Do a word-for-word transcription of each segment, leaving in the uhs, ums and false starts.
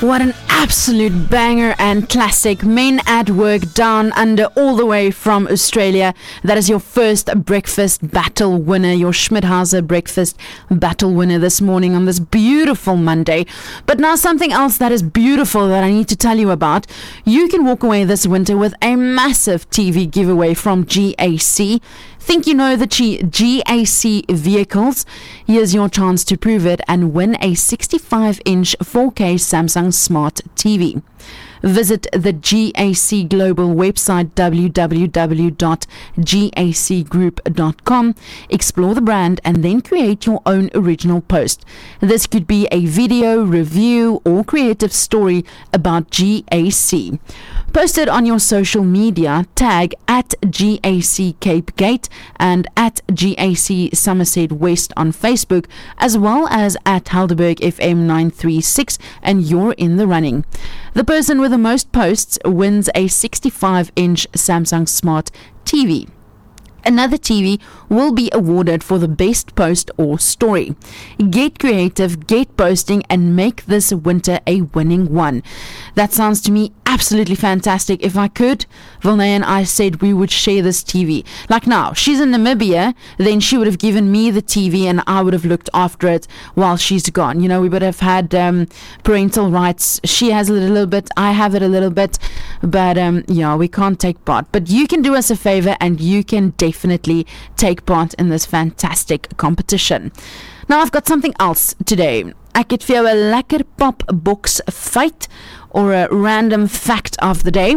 What an absolute banger and classic. Men at Work Down Under, all the way from Australia. That is your first breakfast battle winner, your Schmidhauser breakfast battle winner this morning on this beautiful Monday. But now something else that is beautiful that I need to tell you about. You can walk away this winter with a massive T V giveaway from G A C. Think you know the G A C vehicles? Here's your chance to prove it and win a sixty-five inch four K Samsung Smart T V. Visit the G A C Global website, w w w dot g a c group dot com. Explore the brand and then create your own original post. This could be a video, review, or creative story about G A C. Post it on your social media, tag at G A C Cape Gate and at G A C Somerset West on Facebook, as well as at Helderberg F M nine three six, and you're in the running. The person with the most posts wins a sixty-five inch Samsung Smart T V. Another T V will be awarded for the best post or story. Get creative, get posting, and make this winter a winning one. That sounds to me absolutely fantastic. If I could, Vilnay and I said we would share this T V. Like now, she's in Namibia, then she would have given me the T V and I would have looked after it while she's gone. You know, we would have had um, parental rights. She has a little bit, I have it a little bit, but um, yeah, we can't take part. But you can do us a favor and you can definitely take part in this fantastic competition. Now, I've got something else today. Ek het vir jou 'n lekker pop box feit or a random fact of the day.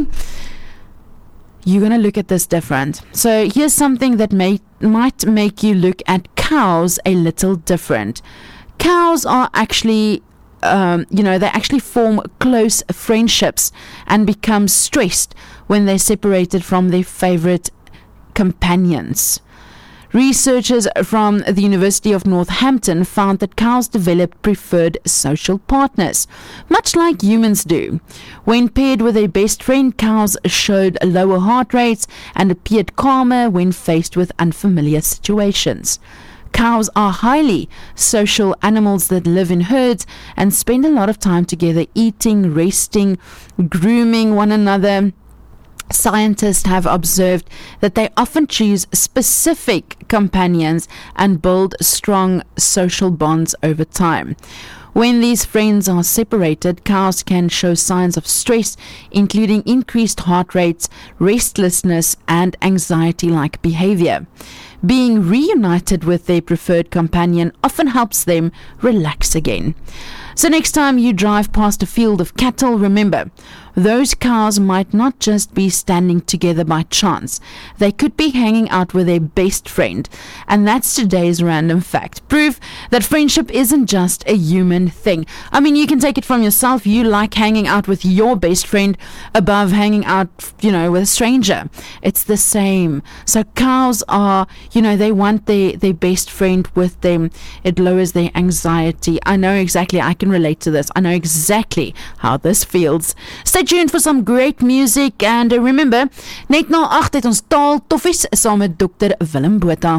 You're going to look at this different. So here's something that may, might make you look at cows a little different. Cows are actually, um, you know, they actually form close friendships and become stressed when they're separated from their favorite companions. Researchers from the University of Northampton found that cows developed preferred social partners, much like humans do. When paired with a best friend, cows showed lower heart rates and appeared calmer when faced with unfamiliar situations. Cows are highly social animals that live in herds and spend a lot of time together eating, resting, grooming one another. Scientists have observed that they often choose specific companions and build strong social bonds over time. When these friends are separated, cows can show signs of stress, including increased heart rates, restlessness, and anxiety-like behavior. Being reunited with their preferred companion often helps them relax again. So next time you drive past a field of cattle, remember, those cows might not just be standing together by chance. They could be hanging out with their best friend. And that's today's random fact. Proof that friendship isn't just a human thing. I mean, you can take it from yourself. You like hanging out with your best friend above hanging out, you know, with a stranger. It's the same. So cows are, you know, they want their, their best friend with them. It lowers their anxiety. I know exactly. I can relate to this. I know exactly how this feels. Stay tuned for some great music and uh, remember, net na agt het ons taal toffies saam met Doctor Willem Botha.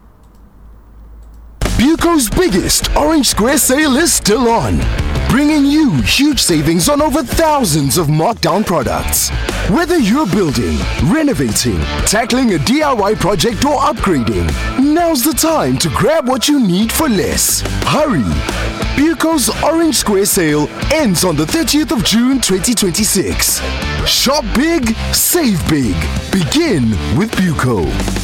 Buco's biggest Orange Square sale is still on, bringing you huge savings on over thousands of markdown products. Whether you're building, renovating, tackling a D I Y project or upgrading, now's the time to grab what you need for less. Hurry! Buco's Orange Square sale ends on the thirtieth of June twenty twenty-six. Shop big, save big. Begin with Buco.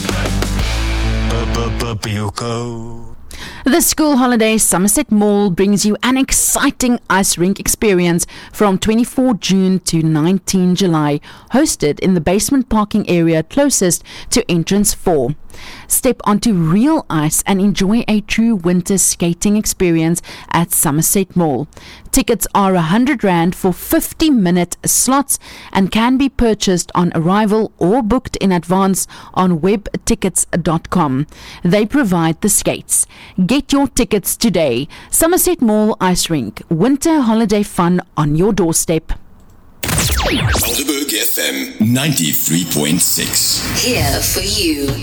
Buco. The school holiday Somerset Mall brings you an exciting ice rink experience from twenty-fourth of June to nineteenth of July, hosted in the basement parking area closest to entrance four. Step onto real ice and enjoy a true winter skating experience at Somerset Mall. Tickets are one hundred rand for fifty minute slots and can be purchased on arrival or booked in advance on web tickets dot com. They provide the skates. Get your tickets today. Somerset Mall Ice Rink. Winter holiday fun on your doorstep. Helderberg F M ninety-three point six. Here for you.